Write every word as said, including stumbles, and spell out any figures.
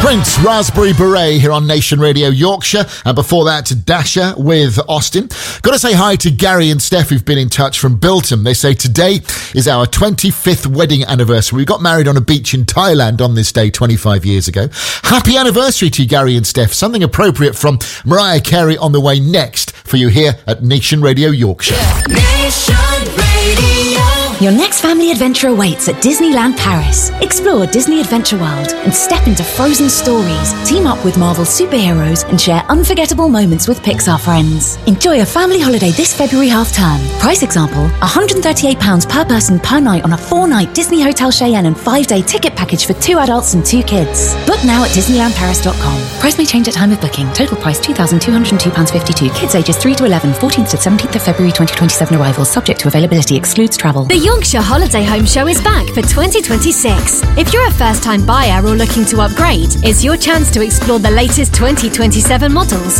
Prince, Raspberry Beret here on Nation Radio Yorkshire, and before that Dasher with Austin. Got to say hi to Gary and Steph who've been in touch from Bilton. They say today is our twenty-fifth wedding anniversary. We got married on a beach in Thailand on this day twenty-five years ago. Happy anniversary to you, Gary and Steph. Something appropriate from Mariah Carey on the way next for you here at Nation Radio Yorkshire. Nation Radio. Your next family adventure awaits at Disneyland Paris. Explore Disney Adventure World and step into frozen stories. Team up with Marvel superheroes and share unforgettable moments with Pixar friends. Enjoy a family holiday this February half-term. Price example, one hundred thirty-eight pounds per person per night on a four-night Disney Hotel Cheyenne and five-day ticket package for two adults and two kids. Book now at disneyland paris dot com. Price may change at time of booking. Total price two thousand two hundred two pounds fifty-two. Kids ages three to eleven, fourteenth to seventeenth of February twenty twenty-seven arrivals. Subject to availability. Excludes travel. The Yorkshire Holiday Home Show is back for twenty twenty-six. If you're a first-time buyer or looking to upgrade, it's your chance to explore the latest twenty twenty-seven models